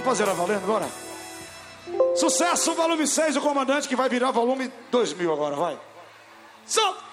fazer a valendo, bora. Sucesso, volume 6, o comandante, que vai virar volume 2000 agora, vai. Solta!